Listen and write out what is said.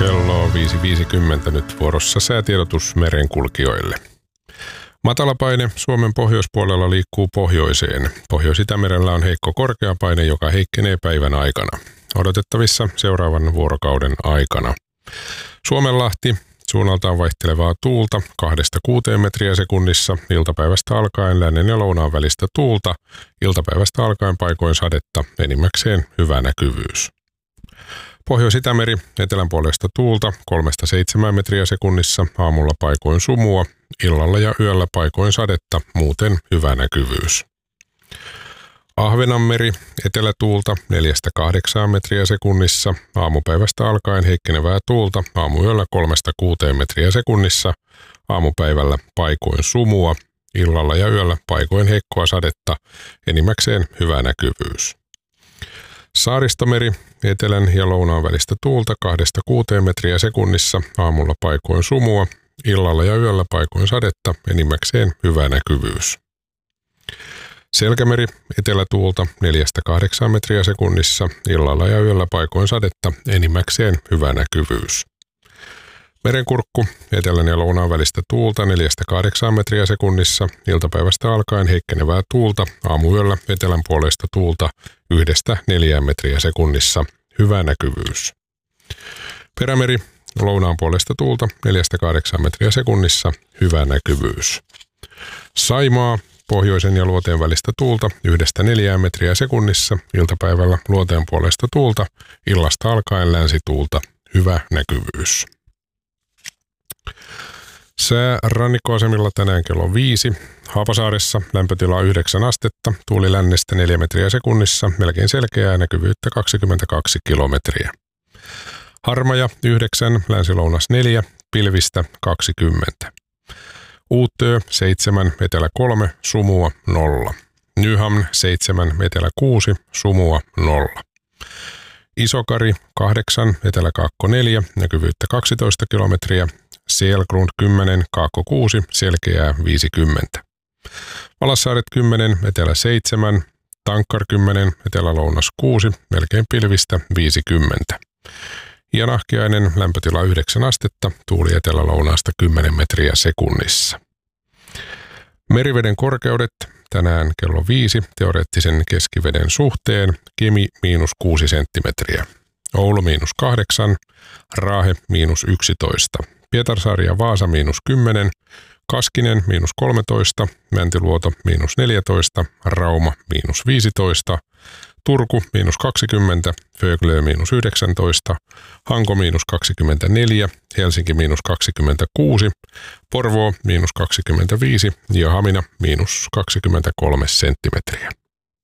Kello on 5.50 nyt vuorossa säätiedotus merenkulkijoille. Matalapaine Suomen pohjoispuolella liikkuu pohjoiseen. Pohjois-Itämerellä on heikko korkeapaine, joka heikkenee päivän aikana. Odotettavissa seuraavan vuorokauden aikana. Suomenlahti, suunnaltaan vaihtelevaa tuulta 2-6 metriä sekunnissa, iltapäivästä alkaen lännen ja lounaan välistä tuulta, iltapäivästä alkaen paikoin sadetta, enimmäkseen hyvä näkyvyys. Pohjois-Itämeri, etelän puolesta tuulta 3-7 metriä sekunnissa, aamulla paikoin sumua, illalla ja yöllä paikoin sadetta, muuten hyvä näkyvyys. Ahvenanmeri, etelätuulta 4-8 metriä sekunnissa, aamupäivästä alkaen heikkenevää tuulta, aamuyöllä 3-6 metriä sekunnissa, aamupäivällä paikoin sumua, illalla ja yöllä paikoin heikkoa sadetta, enimmäkseen hyvä näkyvyys. Saaristomeri, etelän ja lounaan välistä tuulta 2-6 metriä sekunnissa, aamulla paikoin sumua, illalla ja yöllä paikoin sadetta, enimmäkseen hyvä näkyvyys. Selkämeri, etelätuulta 4-8 metriä sekunnissa, illalla ja yöllä paikoin sadetta, enimmäkseen hyvä näkyvyys. Merenkurkku, etelän ja lounaan välistä tuulta 4-8 metriä sekunnissa, iltapäivästä alkaen heikkenevää tuulta, aamuyöllä etelän puolesta tuulta 1-4 metriä sekunnissa, hyvä näkyvyys. Perämeri, lounaan puolesta tuulta 4-8 metriä sekunnissa, hyvä näkyvyys. Saimaa, pohjoisen ja luoteen välistä tuulta 1-4 metriä sekunnissa, iltapäivällä luoteen puolesta tuulta, illasta alkaen länsituulta, hyvä näkyvyys. Sää rannikkoasemilla tänään kello 5. Haapasaaressa lämpötila 9 astetta, tuuli lännestä 4 metriä sekunnissa, melkein selkeää, näkyvyyttä 22 kilometriä. Harmaja 9, länsi-lounas 4, pilvistä 20. Uuttöö 7, etelä 3, sumua 0. Nyhamn 7, etelä 6, sumua 0. Isokari 8, etelä-kaakko 4, näkyvyyttä 12 kilometriä. Selgrund 10, kaakko 6, selkeää 50. Valassaaret 10, etelä 7, Tankkar 10, etelä-lounas 6, melkein pilvistä 50. Ja Nahkiainen lämpötila 9 astetta, tuuli etelä-lounaasta 10 metriä sekunnissa. Meriveden korkeudet tänään kello 5 teoreettisen keskiveden suhteen, Kemi -6 senttimetriä, Oulu -8, Raahe -11, Pietarsaari ja Vaasa -10, Kaskinen -13, Mäntyluoto -14, Rauma -15, Turku -20, Föglö -19, Hanko -24, Helsinki -26, Porvoo -25 ja Hamina -23 senttimetriä.